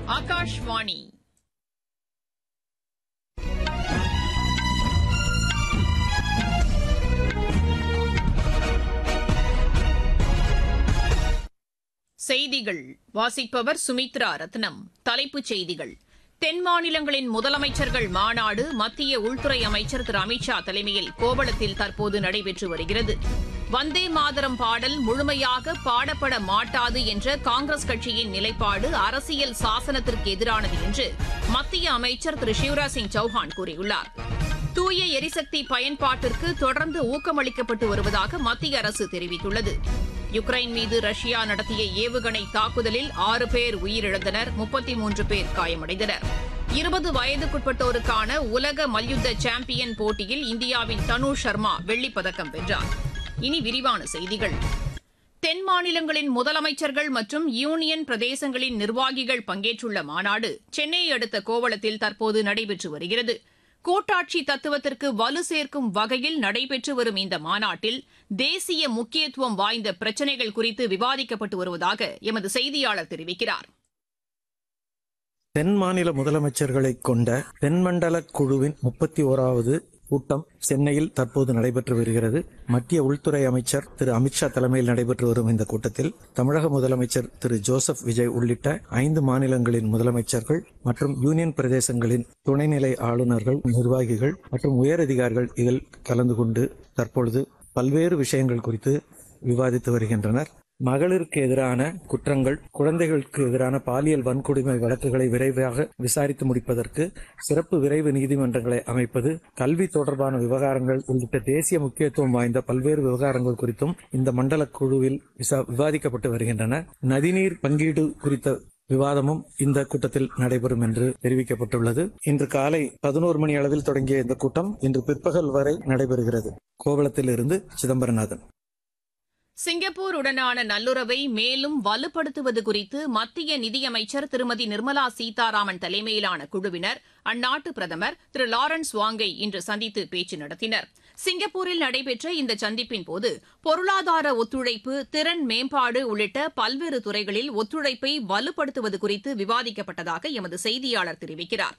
ஆகாஷ்வாணி. செய்திகள் வாசிப்பவர் சுமித்ரா ரத்னம். தலைப்புச் செய்திகள்: தென் மாநிலங்களின் முதலமைச்சர்கள் மாநாடு மத்திய உள்துறை அமைச்சர் திரு அமித் ஷா தலைமையில் கோவளத்தில் தற்போது நடைபெற்று வருகிறது. வந்தே மாதரம் பாடல் முழுமையாக பாடப்பட மாட்டாது என்ற காங்கிரஸ் கட்சியின் நிலைப்பாடு அரசியல் சாசனத்திற்கு எதிரானது என்று மத்திய அமைச்சர் திரு சிவராஜ் சிங் சௌஹான் கூறியுள்ளார். தூய எரிசக்தி பயன்பாட்டிற்கு தொடர்ந்து ஊக்கமளிக்கப்பட்டு வருவதாக மத்திய அரசு தெரிவித்துள்ளது. யுக்ரைன் மீது ரஷ்யா நடத்திய ஏவுகணை தாக்குதலில் 6 பேர் உயிரிழந்தனர், 33 பேர் காயமடைந்தனர். 20 வயதுக்குட்பட்டோருக்கான உலக மல்யுத்த சாம்பியன் போட்டியில் இந்தியாவின் தனு சர்மா வெள்ளிப்பதக்கம் வென்றார். இனி விரிவான செய்திகள். தென் மாநிலங்களின் முதலமைச்சர்கள் மற்றும் யூனியன் பிரதேசங்களின் நிர்வாகிகள் பங்கேற்றுள்ள மாநாடு சென்னையை அடுத்த கோவளத்தில் தற்போது நடைபெற்று வருகிறது. கூட்டாட்சி தத்துவத்திற்கு வலு சேர்க்கும் வகையில் நடைபெற்று வரும் இந்த மாநாட்டில் தேசிய முக்கியத்துவம் வாய்ந்த பிரச்சினைகள் குறித்து விவாதிக்கப்பட்டு வருவதாக எமது செய்தியாளர் தெரிவிக்கிறார். தென் மாநில முதலமைச்சர்களை கொண்ட தென்மண்டல குழுவின் 31வது கூட்டம் சென்னையில் தற்போது நடைபெற்று வருகிறது. மத்திய உள்துறை அமைச்சர் திரு அமித்ஷா தலைமையில் நடைபெற்று வரும் இந்த கூட்டத்தில் தமிழக முதலமைச்சர் திரு ஜோசப் விஜய் உள்ளிட்ட 5 மாநிலங்களின் முதலமைச்சர்கள் மற்றும் யூனியன் பிரதேசங்களின் துணைநிலை ஆளுநர்கள், நிர்வாகிகள் மற்றும் உயரதிகாரிகள் இதில் கலந்து கொண்டு தற்பொழுது பல்வேறு விஷயங்கள் குறித்து விவாதித்து வருகின்றனர். மகளிருக்கு எதிரான குற்றங்கள், குழந்தைகளுக்கு எதிரான பாலியல் வன்கொடுமை வழக்குகளை விரைவாக விசாரித்து முடிப்பதற்கு சிறப்பு விரைவு நீதிமன்றங்களை அமைப்பது, கல்வி தொடர்பான விவகாரங்கள் உள்ளிட்ட தேசிய முக்கியத்துவம் வாய்ந்த பல்வேறு விவகாரங்கள் குறித்தும் இந்த மண்டல குழுவில் விவாதிக்கப்பட்டு வருகின்றன. நதிநீர் பங்கீடு குறித்த விவாதமும் இந்த கூட்டத்தில் நடைபெறும் என்று தெரிவிக்கப்பட்டுள்ளது. இன்று காலை 11 மணி அளவில் தொடங்கிய இந்த கூட்டம் இன்று பிற்பகல் வரை நடைபெறுகிறது. கோவளத்தில் இருந்து சிதம்பரநாதன். சிங்கப்பூருடனான நல்லுறவை மேலும் வலுப்படுத்துவது குறித்து மத்திய நிதியமைச்சர் திருமதி நிர்மலா சீதாராமன் தலைமையிலான குழுவினர் அந்நாட்டு பிரதமர் திரு லாரன்ஸ் வாங்கை இன்று சந்தித்து பேச்சு நடத்தினர். சிங்கப்பூரில் நடைபெற்ற இந்த சந்திப்பின் போது பொருளாதார ஒத்துழைப்பு, திறன் மேம்பாடு உள்ளிட்ட பல்வேறு துறைகளில் ஒத்துழைப்பை வலுப்படுத்துவது குறித்து விவாதிக்கப்பட்டதாக எமது செய்தியாளர் தெரிவிக்கிறார்.